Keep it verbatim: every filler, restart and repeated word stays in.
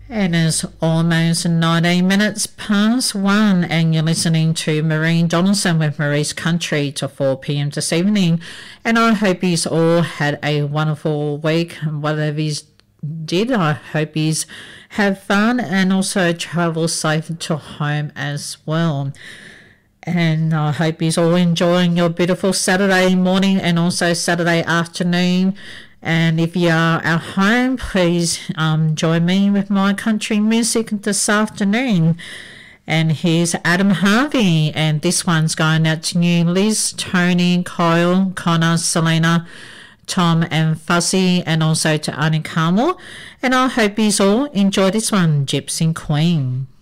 And it's almost nineteen minutes past one, and you're listening to Maureen Donaldson with Marie's Country to four p.m. this evening. And I hope you've all had a wonderful week. Whatever you did, I hope you have fun and also travel safe to home as well. And I hope you're all enjoying your beautiful Saturday morning and also Saturday afternoon. And if you are at home, please um, join me with my country music this afternoon. And here's Adam Harvey, and this one's going out to you, Liz, Tony, Kyle, Connor, Selena, Tom and Fuzzy, and also to Annie Carmel. And I hope you all enjoy this one, Gypsy Queen.